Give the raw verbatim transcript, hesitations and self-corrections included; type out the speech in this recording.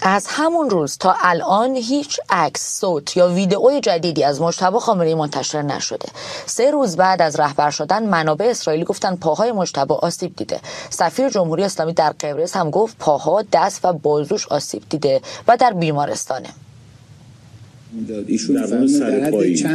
از همون روز تا الان هیچ عکس، صوت یا ویدئوی جدیدی از مجتبی خامنه‌ای منتشر نشده. سه روز بعد از رهبر شدن منابع اسرائیلی گفتن پاهای مجتبی آسیب دیده. سفیر جمهوری اسلامی در قبرس هم گفت پاها، دست و بازوش آسیب دیده و در بیمارستانه. ایشون در سر پایی